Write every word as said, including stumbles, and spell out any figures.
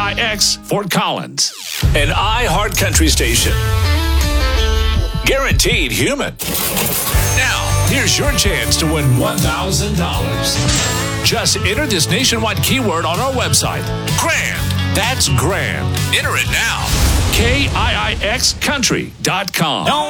I X Fort Collins. An iHeart Country station. Guaranteed human. Now, here's your chance to win one thousand dollars. Just enter this nationwide keyword on our website. Grand. That's grand. Enter it now. K I I X country dot com.